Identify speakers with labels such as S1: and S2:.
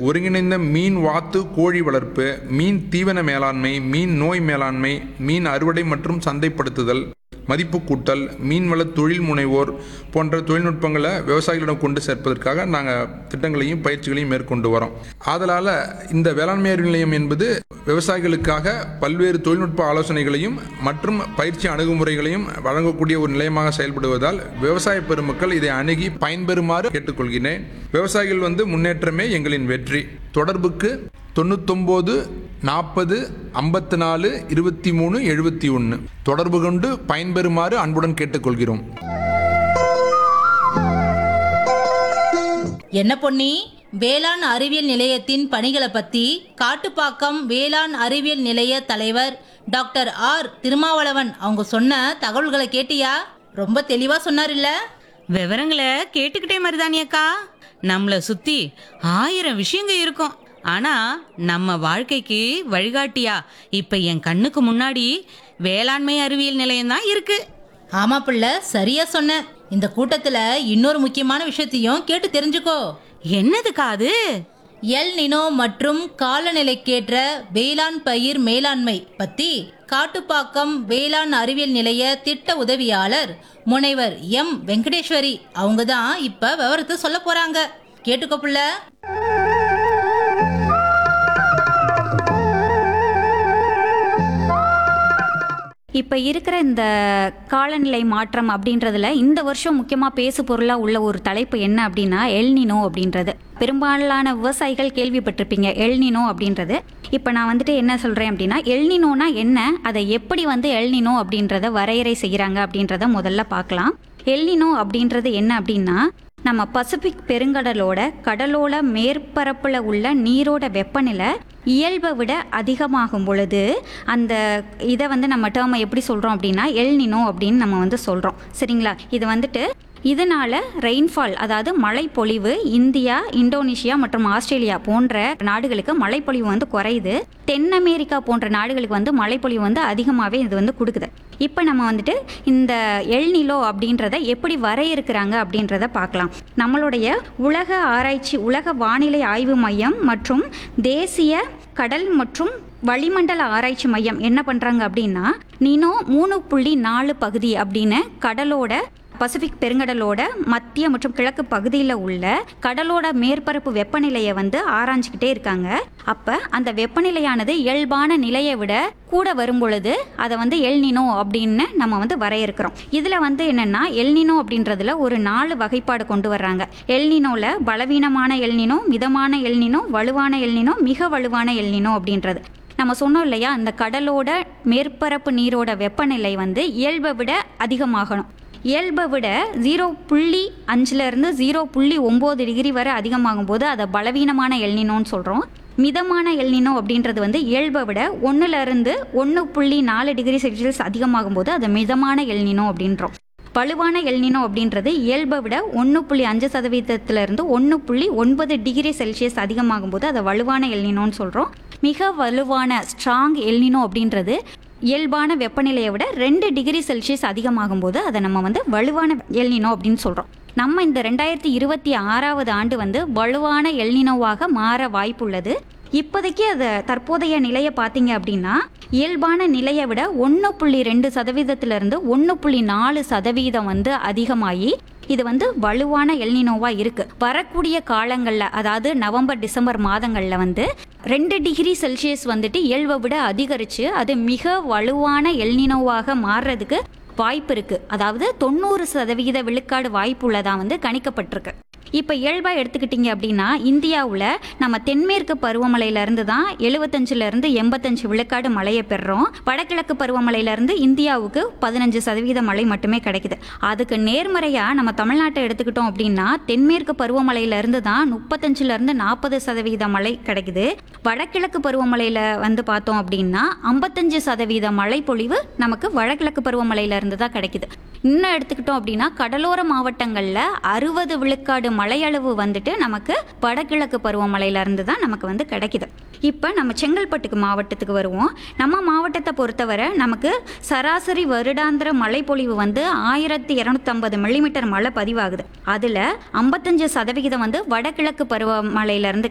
S1: ஒருங்கிணைந்த மீன் வாத்து கோழி வளர்ப்பு, மீன் தீவன மேலாண்மை, மீன் நோய் மேலாண்மை, மீன் அறுவடை மற்றும் சந்தைப்படுத்துதல், மதிப்பு கூட்டல், மீன்வள தொழில் முனைவோர் போன்ற தொழில்நுட்பங்களை விவசாயிகளிடம் கொண்டு சேர்ப்பதற்காக நாங்கள் திட்டங்களையும் பயிற்சிகளையும் மேற்கொண்டு வரோம். ஆதலால் இந்த வேளாண்மை அறிவு நிலையம் என்பது விவசாயிகளுக்காக பல்வேறு தொழில்நுட்ப ஆலோசனைகளையும் மற்றும் பயிற்சி அணுகுமுறைகளையும் வழங்கக்கூடிய ஒரு நிலையமாக செயல்படுவதால் விவசாய பெருமக்கள் இதை அணுகி பயன்பெறுமாறு கேட்டுக்கொள்கிறேன். விவசாயிகள் முன்னேற்றமே எங்களின் வெற்றி. தொடர்புக்கு 99 40 54 23 71 தொடர்பு கொண்டு பயன்பெறுமாறு அன்புடன் கேட்டுக்கொள்கிறோம்.
S2: என்ன பொன்னி, வேளாண் அறிவியல் நிலையத்தின் பணிகளை பத்தி காட்டுப்பாக்கம் வேளாண் அறிவியல் நிலைய தலைவர் டாக்டர் ஆர் திருமாவளவன் அவங்க சொன்ன தகவல்களை கேட்டியா? ரொம்ப தெளிவா சொன்னார் இல்ல?
S3: விவரங்களை கேட்டுக்கிட்டே மருதானியக்கா. நம்மளை சுத்தி 1000 விஷயங்க இருக்கும். ஆனா நம்ம வாழ்க்கைக்கு வழிகாட்டியா இப்ப என் கண்ணுக்கு முன்னாடி வேளாண்மை அறிவியல் நிலையம் தான் இருக்கு.
S2: ஆமா பிள்ளை, சரியா சொன்ன. இந்த கூட்டத்துல இன்னொரு முக்கியமான விஷயத்தையும் கேட்டு தெரிஞ்சுக்கோ.
S3: என்னதுக்கா அது?
S2: எல் நினோ மற்றும் காலநிலைக்கேற்ற வேளாண் பயிர் மேலாண்மை பத்தி காட்டுப்பாக்கம் வேளாண் அறிவியல் நிலைய திட்ட உதவியாளர் முனைவர் எம் வெங்கடேஸ்வரி அவங்க தான் இப்ப விவரத்தை சொல்ல போறாங்க. கேட்டுக்கோ பிள்ளை.
S4: இப்போ இருக்கிற இந்த காலநிலை மாற்றம் அப்படின்றதுல இந்த வருஷம் முக்கியமாக பேசு பொருளாக உள்ள ஒரு தலைப்பு என்ன அப்படின்னா எல்னினோ அப்படின்றது. பெரும்பாலான விவசாயிகள் கேள்விப்பட்டிருப்பீங்க எல்னினோ அப்படின்றது. இப்போ நான் என்ன சொல்கிறேன் அப்படின்னா எல்னினோனா என்ன, அதை எப்படி எல்னினோ அப்படின்றத வரையறை செய்கிறாங்க அப்படின்றத முதல்ல பார்க்கலாம். எல்னினோ அப்படின்றது என்ன அப்படின்னா, நம்ம பசிபிக் பெருங்கடலோட கடலோட மேற்பரப்பில் உள்ள நீரோட வெப்பநிலை இயல்பை விட அதிகமாகும் பொழுது அந்த இதை நம்ம டேர்மை எப்படி சொல்கிறோம் அப்படின்னா எல்னினோ அப்படின்னு நம்ம சொல்கிறோம். சரிங்களா? இது இதனால் ரெயின்ஃபால், அதாவது மழைப்பொழிவு இந்தியா, இந்தோனேஷியா மற்றும் ஆஸ்திரேலியா போன்ற நாடுகளுக்கு மழைப்பொழிவு குறையுது. தென் அமெரிக்கா போன்ற நாடுகளுக்கு மழைப்பொழிவு அதிகமாகவே இது கொடுக்குது. இப்போ நம்ம இந்த எல்னினோ அப்படின்றத எப்படி வரையறுக்கிறாங்க அப்படின்றத பார்க்கலாம். நம்மளுடைய உலக வானிலை ஆய்வு மையம் மற்றும் தேசிய கடல் மற்றும் வளிமண்டல ஆராய்ச்சி மையம் என்ன பண்ணுறாங்க அப்படின்னா, நினோ 3.4 பகுதி அப்படின்னு கடலோட பசிபிக் பெருங்கடலோட மத்திய மற்றும் கிழக்கு பகுதியில் உள்ள கடலோட மேற்பரப்பு வெப்பநிலையை ஆராய்ஞ்சிக்கிட்டே இருக்காங்க. அப்போ அந்த வெப்பநிலையானது இயல்பான நிலையை விட கூட வரும் பொழுது அதை எல்னினோ அப்படின்னு நம்ம வரையறுக்கிறோம். இதில் என்னென்னா எல்னினோ அப்படின்றதுல ஒரு 4 வகைப்பாடு கொண்டு வர்றாங்க. எல்னினோவில் பலவீனமான எல்னினோ, மிதமான எல்னினோ, வலுவான எல்னினோ, மிக வலுவான எல்னினோ அப்படின்றது. நம்ம சொன்னோம் இல்லையா, இந்த கடலோட மேற்பரப்பு நீரோட வெப்பநிலை இயல்பை விட அதிகமாகணும். இயல்பை விட 0.5 0.9 டிகிரி வரை அதிகமாகும் போது அதை பலவீனமான எல்னினோன்னு சொல்கிறோம். மிதமான எல்னினோ அப்படின்றது இயல்பை விட 1 1.4 டிகிரி செல்சியஸ் அதிகமாகும் போது அதை மிதமான எல்னினோ அப்படின்றோம். வலுவான எல்னினோ அப்படின்றது இயல்பை விட 1.5% 1.9 டிகிரி செல்சியஸ் அதிகமாகும் போது அதை வலுவான எல்னினோன்னு சொல்கிறோம். மிக வலுவான ஸ்ட்ராங் எல்னினோ அப்படின்றது இயல்பான வெப்பநிலையை விட 2 டிகிரி செல்சியஸ் அதிகமாகும் போது அதை நம்ம வலுவான எல்னினோ அப்படின்னு சொல்கிறோம். நம்ம இந்த 2026 ஆண்டு வலுவான எல்னினோவாக மாற வாய்ப்புள்ளது. இப்போதைக்கு அதை தற்போதைய நிலையை பார்த்தீங்க அப்படின்னா இயல்பான நிலையை விட 1.2% 1.4% அதிகமாகி இது வலுவான எல்னினோவாக இருக்குது. வரக்கூடிய காலங்களில், அதாவது நவம்பர் டிசம்பர் மாதங்களில் 2 டிகிரி செல்சியஸ் இயல்பை விட அதிகரித்து அது மிக வலுவான எல்னினோவாக மாறுறதுக்கு வாய்ப்பு இருக்குது. அதாவது 90% விழுக்காடு வாய்ப்பு உள்ளதாக கணிக்கப்பட்டிருக்கு. இப்போ இயல்பாக எடுத்துக்கிட்டிங்க அப்படின்னா இந்தியாவில் நம்ம தென்மேற்கு பருவமழையிலேருந்து தான் 75% 85 விழுக்காடு மழையை பெறுறோம். வடகிழக்கு பருவமழையிலேருந்து இந்தியாவுக்கு 15% மழை மட்டுமே கிடைக்குது. அதுக்கு நேர்மறையாக நம்ம தமிழ்நாட்டை எடுத்துக்கிட்டோம் அப்படின்னா தென்மேற்கு பருவமழையிலேருந்து தான் 35% 40% மழை கிடைக்குது. வடகிழக்கு பருவமழையில் பார்த்தோம் அப்படின்னா 55% மழை பொழிவு நமக்கு வடகிழக்கு பருவமழையிலேருந்து தான் கிடைக்குது. இன்னும் எடுத்துக்கிட்டோம் அப்படின்னா கடலோர மாவட்டங்களில் 60 விழுக்காடு மழையளவு நமக்கு வடகிழக்கு பருவமழையிலேருந்து தான் நமக்கு கிடைக்குது. இப்போ நம்ம செங்கல்பட்டுக்கு மாவட்டத்துக்கு வருவோம். நம்ம மாவட்டத்தை பொறுத்தவரை நமக்கு சராசரி வருடாந்திர மழைப்பொழிவு 1250 மில்லிமீட்டர் மழை பதிவாகுது. அதில் 55% வடகிழக்கு பருவமழையிலேருந்து